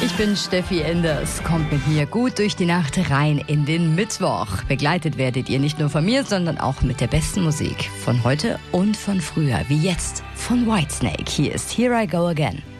Ich bin Steffi Enders. Kommt mit mir gut durch die Nacht rein in den Mittwoch. Begleitet werdet ihr nicht nur von mir, sondern auch mit der besten Musik von heute und von früher, wie jetzt von Whitesnake. Hier ist Here I Go Again.